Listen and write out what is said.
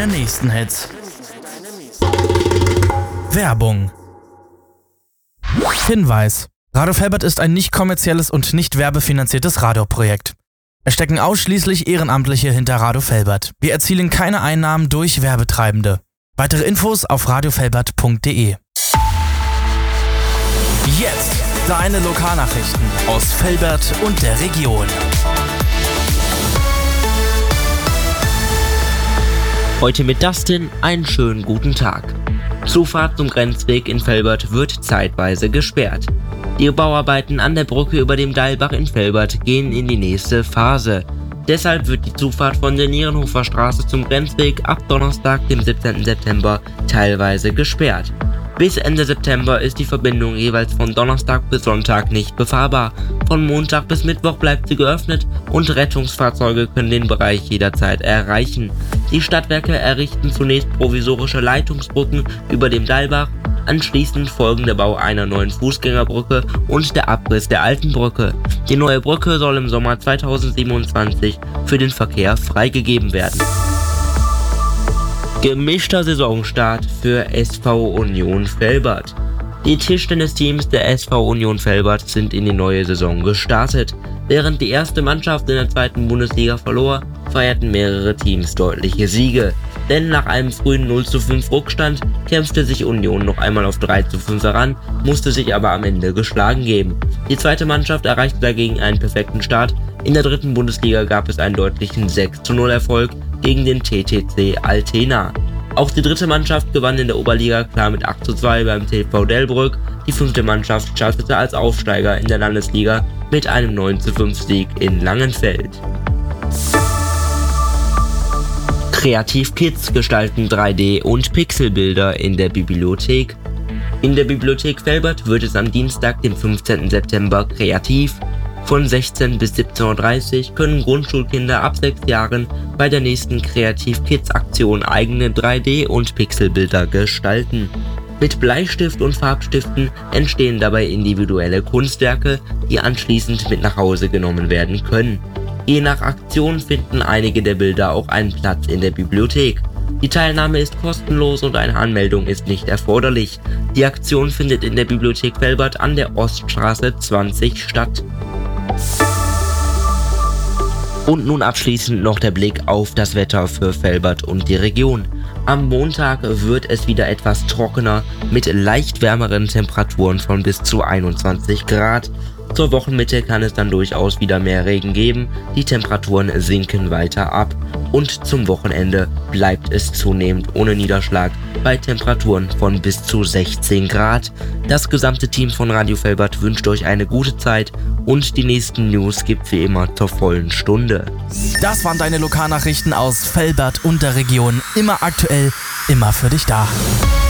deine nächsten Hits. Werbung. Hinweis: Radio Velbert ist ein nicht kommerzielles und nicht werbefinanziertes Radioprojekt. Es stecken ausschließlich Ehrenamtliche hinter Radio Velbert. Wir erzielen keine Einnahmen durch Werbetreibende. Weitere Infos auf radiovelbert.de. Jetzt deine Lokalnachrichten aus Velbert und der Region. Heute mit Dustin einen schönen guten Tag. Zufahrt zum Grenzweg in Velbert wird zeitweise gesperrt. Die Bauarbeiten an der Brücke über dem Deilbach in Velbert gehen in die nächste Phase. Deshalb wird die Zufahrt von der Nierenhofer Straße zum Grenzweg ab Donnerstag, dem 17. September, teilweise gesperrt. Bis Ende September ist die Verbindung jeweils von Donnerstag bis Sonntag nicht befahrbar. Von Montag bis Mittwoch bleibt sie geöffnet und Rettungsfahrzeuge können den Bereich jederzeit erreichen. Die Stadtwerke errichten zunächst provisorische Leitungsbrücken über dem Deilbach, anschließend folgen der Bau einer neuen Fußgängerbrücke und der Abriss der alten Brücke. Die neue Brücke soll im Sommer 2027 für den Verkehr freigegeben werden. Gemischter Saisonstart für SV Union Velbert. Die Tischtennisteams der SV Union Velbert sind in die neue Saison gestartet. Während die erste Mannschaft in der zweiten Bundesliga verlor, feierten mehrere Teams deutliche Siege. Denn nach einem frühen 0:5 Rückstand kämpfte sich Union noch einmal auf 3:5 heran, musste sich aber am Ende geschlagen geben. Die zweite Mannschaft erreichte dagegen einen perfekten Start. In der dritten Bundesliga gab es einen deutlichen 6:0 Erfolg gegen den TTC Altena. Auch die dritte Mannschaft gewann in der Oberliga klar mit 8:2 beim TV Delbrück. Die fünfte Mannschaft startete als Aufsteiger in der Landesliga mit einem 9:5 Sieg in Langenfeld. Kreativ-Kids gestalten 3D- und Pixelbilder in der Bibliothek. In der Bibliothek Velbert wird es am Dienstag, dem 15. September, kreativ. Von 16 bis 17:30 Uhr können Grundschulkinder ab 6 Jahren bei der nächsten Kreativ-Kids-Aktion eigene 3D- und Pixelbilder gestalten. Mit Bleistift und Farbstiften entstehen dabei individuelle Kunstwerke, die anschließend mit nach Hause genommen werden können. Je nach Aktion finden einige der Bilder auch einen Platz in der Bibliothek. Die Teilnahme ist kostenlos und eine Anmeldung ist nicht erforderlich. Die Aktion findet in der Bibliothek Velbert an der Oststraße 20 statt. Und nun abschließend noch der Blick auf das Wetter für Velbert und die Region. Am Montag wird es wieder etwas trockener mit leicht wärmeren Temperaturen von bis zu 21 Grad. Zur Wochenmitte kann es dann durchaus wieder mehr Regen geben, die Temperaturen sinken weiter ab und zum Wochenende bleibt es zunehmend ohne Niederschlag bei Temperaturen von bis zu 16 Grad. Das gesamte Team von Radio Velbert wünscht euch eine gute Zeit und die nächsten News gibt's wie immer zur vollen Stunde. Das waren deine Lokalnachrichten aus Velbert und der Region. Immer aktuell, immer für dich da.